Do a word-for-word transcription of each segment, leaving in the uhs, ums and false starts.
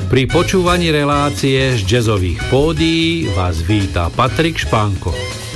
Pri počúvaní relácie z jazzových pódií vás víta Patrik Špánko.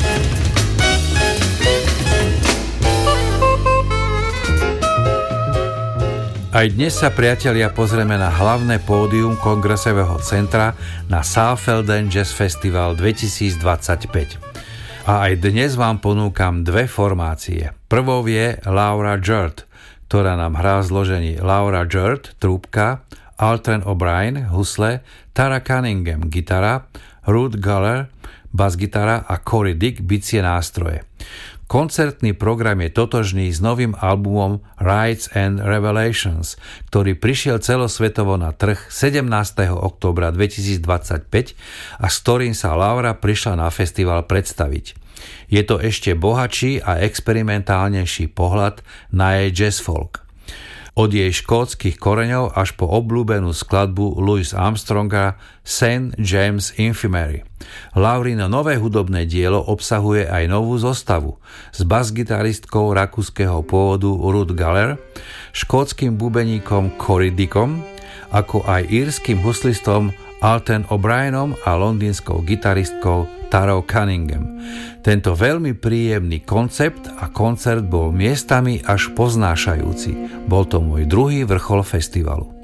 Aj dnes sa, priatelia, pozrieme na hlavné pódium Kongresového centra na Saalfelden Jazz Festival dvetisícdvadsaťpäť. A aj dnes vám ponúkam dve formácie. Prvou je Laura Geard, ktorá nám hrá v zložení Laura Geard, trúbka, Alton O'Brien, husle, Tara Cunningham, gitara, Ruth Galler, basgitara a Corey Dick, bicie nástroje. Koncertný program je totožný s novým albumom Rights and Revelations, ktorý prišiel celosvetovo na trh sedemnásteho októbra dvetisícdvadsaťpäť a s ktorým sa Laura prišla na festival predstaviť. Je to ešte bohatší a experimentálnejší pohľad na jej jazz folk. Od jej škótskych koreňov až po obľúbenú skladbu Louis Armstronga Saint James Infirmary. Laurino nové hudobné dielo obsahuje aj novú zostavu s basgitaristkou rakúskeho pôvodu Ruth Galler, škótskym bubeníkom Corey Dickom, ako aj írskym huslistom Alton O'Brienom a londýnskou gitaristkou Tarou Cunningham. Tento veľmi príjemný koncept a koncert bol miestami až poznášajúci. Bol to môj druhý vrchol festivalu.